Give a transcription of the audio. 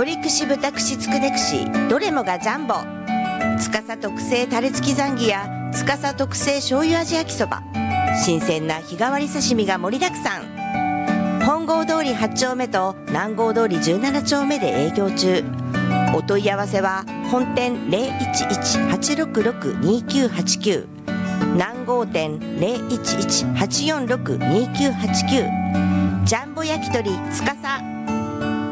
鶏串豚串つくね串どれもがジャンボ。司特製タレ付きザンギや司特製醤油味焼きそば、新鮮な日替わり刺身が盛りだくさん。本郷通り8丁目と南郷通り17丁目で営業中。お問い合わせは本店 011-866-2989、 南郷店 011-846-2989。 ジャンボ焼き鳥司。